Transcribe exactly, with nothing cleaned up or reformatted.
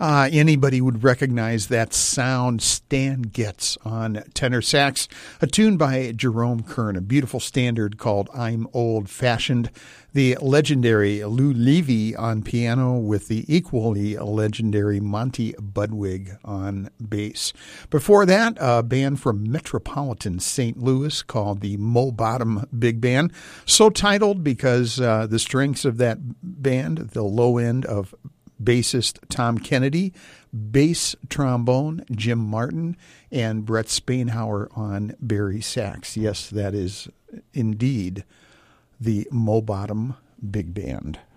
Uh, anybody would recognize that sound Stan Getz on tenor sax, a tune by Jerome Kern, a beautiful standard called I'm Old Fashioned. The legendary Lou Levy on piano with the equally legendary Monty Budwig on bass. Before that, a band from metropolitan Saint Louis called the Mo Bottom Big Band, so titled because uh, the strengths of that band, the low end of bassist Tom Kennedy, bass trombone Jim Martin, and Brett Spainhauer on Barry sax. Yes, that is indeed the Mo Bottom Big Band.